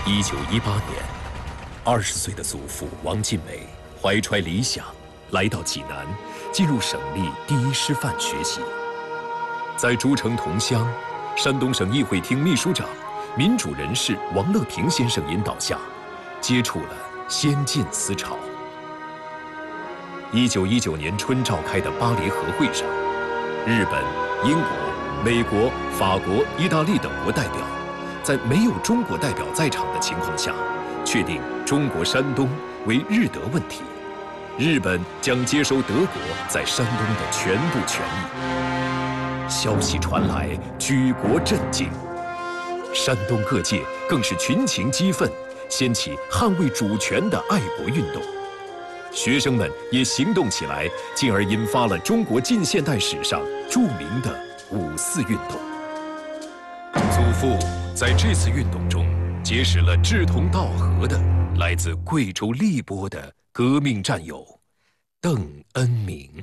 1918年，20岁的祖父王尽美怀揣理想，来到济南，进入省立第1师范学习。在诸城同乡、山东省议会厅秘书长、民主人士王乐平先生引导下，接触了先进思潮。1919年春召开的巴黎和会上，日本、英国、美国、法国、意大利等国代表，在没有中国代表在场的情况下，确定中国山东为日德问题，日本将接收德国在山东的全部权益。消息传来，举国震惊，山东各界更是群情激愤，掀起捍卫主权的爱国运动。学生们也行动起来，进而引发了中国近现代史上著名的5·4运动。祖父在这次运动中结识了志同道合的来自贵州荔波的革命战友邓恩铭。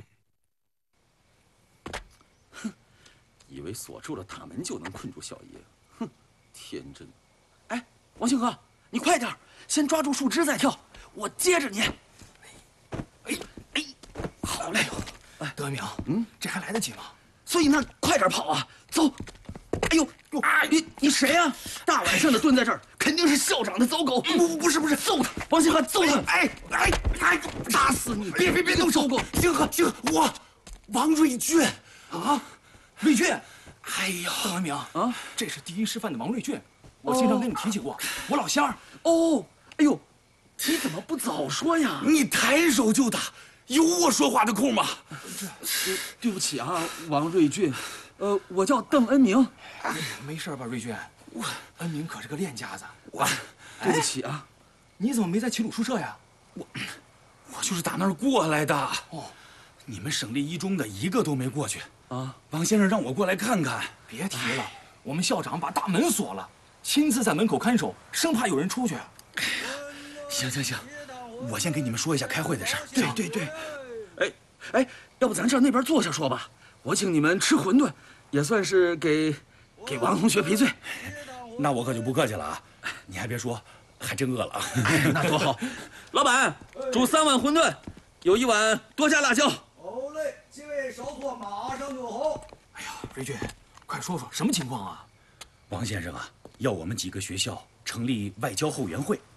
哼，以为锁住了大门就能困住小爷，哼，天真！哎，王星河，你快点，先抓住树枝再跳，我接着你。哎，好嘞！ 哎，德明，这还来得及吗？ 所以那快点跑啊，走！哎呦，你谁呀？大晚上的蹲在这儿，肯定是校长的走狗！不是，揍他！王星河，揍他！哎，打死你！别动手！ 星河，我王瑞俊啊，瑞俊！哎呀，邓文明啊，这是第1师范的王瑞俊，我经常跟你提起过，我老乡。 哦，哎呦，你怎么不早说呀？ 你抬手就打，有我说话的空吗？ 对不起啊，王瑞俊，我叫邓恩铭。 没事吧，瑞俊？恩铭可是个练家子。 对不起啊， 你怎么没在齐鲁宿舍呀？ 我就是打那儿过来的。 哦， 你们省立1中的一个都没过去啊！ 王先生让我过来看看。 别提了，我们校长把大门锁了，亲自在门口看守，生怕有人出去。 行，我先给你们说一下开会的事儿。 对。哎，要不咱这那边坐下说吧？我请你们吃馄饨，也算是给王同学赔罪。 那我可就不客气了啊！你还别说，还真饿了啊！ 那多好！老板，煮3碗馄饨，有1碗多加辣椒。 好嘞，几位稍坐，马上就好。 哎呀，瑞俊，快说说什么情况啊？ 王先生啊，要我们几个学校成立外交后援会，